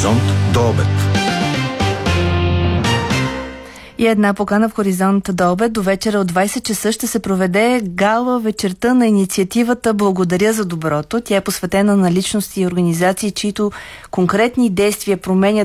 Хоризонт до обед. И една покана в Хоризонт до обед. До вечера от 20 часа ще се проведе гала вечерта на инициативата Благодаря за доброто. Тя е посветена на личности и организации, чието конкретни действия променят